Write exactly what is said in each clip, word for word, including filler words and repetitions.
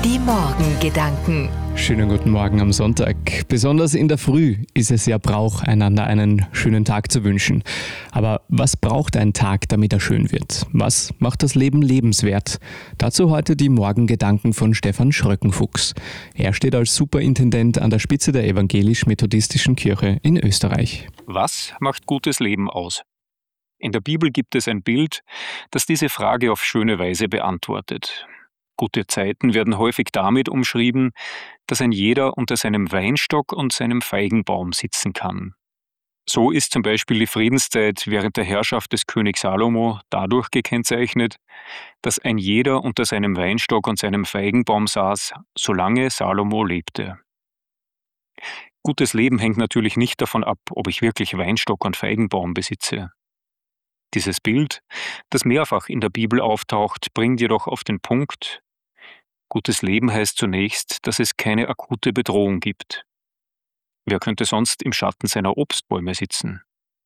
Die Morgengedanken. Schönen guten Morgen am Sonntag. Besonders in der Früh ist es ja Brauch, einander einen schönen Tag zu wünschen. Aber was braucht ein Tag, damit er schön wird? Was macht das Leben lebenswert? Dazu heute die Morgengedanken von Stefan Schröckenfuchs. Er steht als Superintendent an der Spitze der evangelisch-methodistischen Kirche in Österreich. Was macht gutes Leben aus? In der Bibel gibt es ein Bild, das diese Frage auf schöne Weise beantwortet. Gute Zeiten werden häufig damit umschrieben, dass ein jeder unter seinem Weinstock und seinem Feigenbaum sitzen kann. So ist zum Beispiel die Friedenszeit während der Herrschaft des Königs Salomo dadurch gekennzeichnet, dass ein jeder unter seinem Weinstock und seinem Feigenbaum saß, solange Salomo lebte. Gutes Leben hängt natürlich nicht davon ab, ob ich wirklich Weinstock und Feigenbaum besitze. Dieses Bild, das mehrfach in der Bibel auftaucht, bringt jedoch auf den Punkt: Gutes Leben heißt zunächst, dass es keine akute Bedrohung gibt. Wer könnte sonst im Schatten seiner Obstbäume sitzen?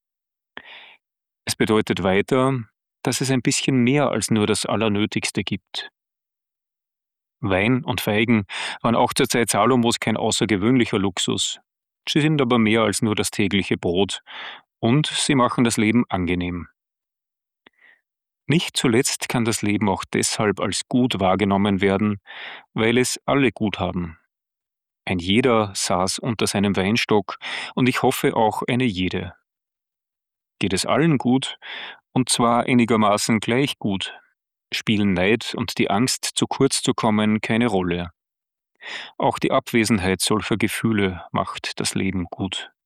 Es bedeutet weiter, dass es ein bisschen mehr als nur das Allernötigste gibt. Wein und Feigen waren auch zur Zeit Salomos kein außergewöhnlicher Luxus. Sie sind aber mehr als nur das tägliche Brot und sie machen das Leben angenehm. Nicht zuletzt kann das Leben auch deshalb als gut wahrgenommen werden, weil es alle gut haben. Ein jeder saß unter seinem Weinstock und ich hoffe auch eine jede. Geht es allen gut, und zwar einigermaßen gleich gut, spielen Neid und die Angst, zu kurz zu kommen, keine Rolle. Auch die Abwesenheit solcher Gefühle macht das Leben gut.